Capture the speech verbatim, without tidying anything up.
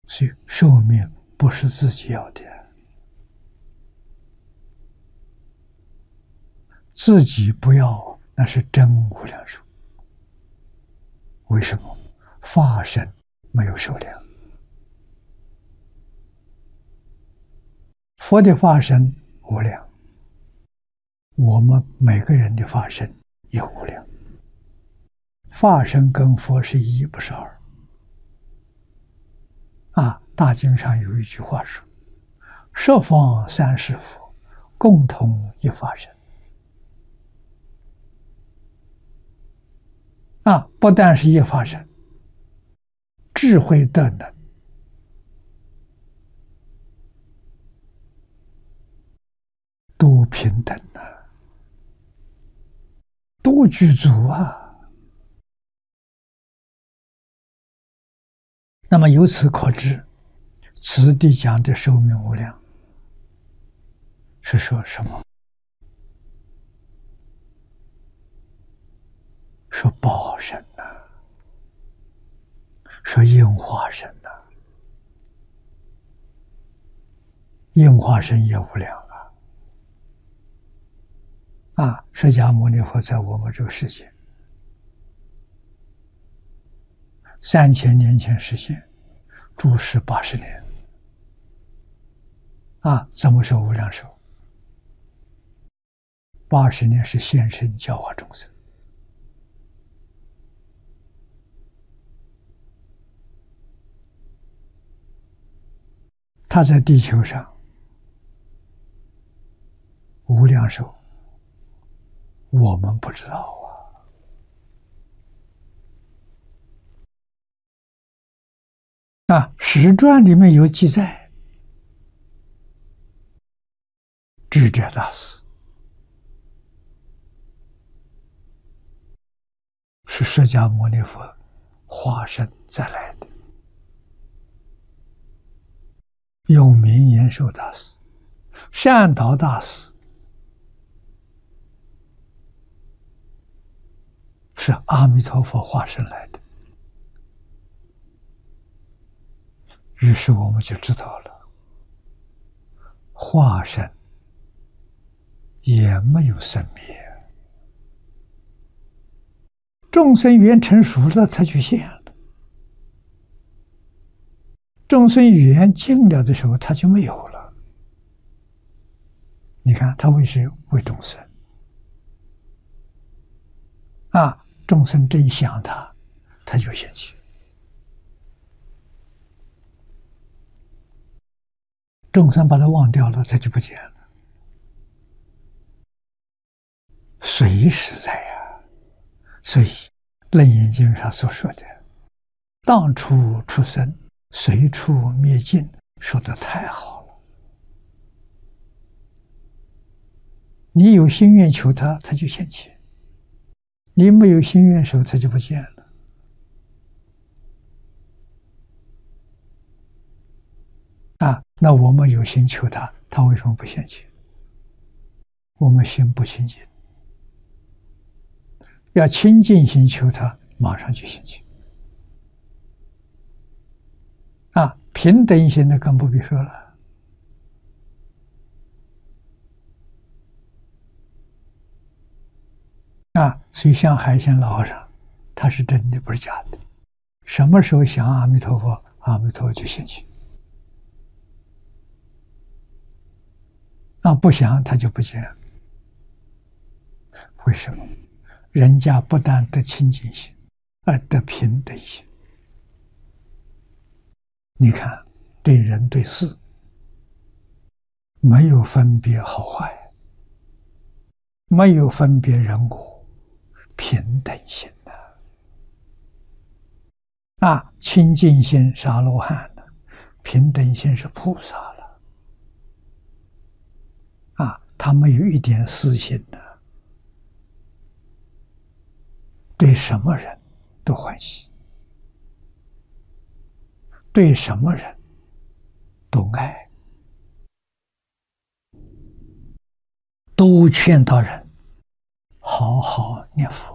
所以寿命不是自己要的，自己不要，那是真无量寿。为什么？法身没有寿量，佛的法身无量，我们每个人的法身也无量。法身跟佛是一，不是二。啊，大经上有一句话说：“十方三世佛，共同一法身。”啊，不但是一法身，智慧德能都平等啊，都具足啊。那么由此可知，此地讲的寿命无量，是说什么？说报身呐、啊，说应化身呐、啊，应化身也无量啊！啊，释迦牟尼佛在我们这个世界三千年前实现，住世八十年，啊，怎么说无量寿？八十年是现身教化众生。他在地球上无量寿，我们不知道啊。啊，史传里面有记载，智者大师是释迦牟尼佛化身再来的。永明延寿大师、善导大师是阿弥陀佛化身来的。于是我们就知道了，化身也没有生灭，众生缘成熟了，他就现了；众生缘尽了的时候，他就没有了。你看他为是为众生啊，众生真想他，他就现起；众生把他忘掉了，他就不见了。随时在呀、啊，所以《楞严经》上所说的“当处出生，随处灭尽”，说的太好了。你有心愿求他，他就现起；你没有心愿守，他就不见了。啊，那我们有心求他，他为什么不现起？我们心不清净，要清净心求他，马上就现起。啊，平等心的更不必说了。啊，所以像海鲜老和尚，他是真的，不是假的。什么时候想阿弥陀佛，阿弥陀佛就现起。啊，不想他就不见。为什么？人家不但得清净心，而得平等心。你看，对人对事没有分别好坏，没有分别人我，平等心的啊，清净心是阿罗汉的，平等心是菩萨了啊，他没有一点私心的，对什么人都欢喜，对什么人都爱，都劝导人好好念佛。